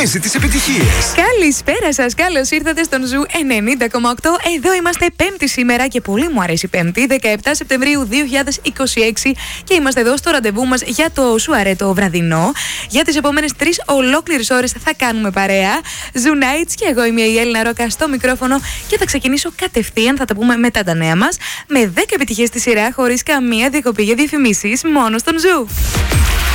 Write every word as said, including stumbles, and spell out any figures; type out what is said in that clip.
γεμίζει τις επιτυχίες. Καλησπέρα σας, καλώς ήρθατε στον Ζου ενενήντα κόμμα οκτώ. Εδώ είμαστε Πέμπτη σήμερα και πολύ μου αρέσει Πέμπτη, δεκαεπτά Σεπτεμβρίου δύο χιλιάδες είκοσι έξι, και είμαστε εδώ στο ραντεβού μας για το σουαρέ το βραδινό. Για τις επόμενες τρεις ολόκληρες ώρες θα κάνουμε παρέα. Ζου Nights, και εγώ είμαι η Έλληνα Ρόκα στο μικρόφωνο και θα ξεκινήσω κατευθείαν, θα τα πούμε μετά τα νέα μας, με δέκα επιτυχίες στη σειρά χωρίς καμία διακοπή για διαφημίσεις, μόνο στον Ζου.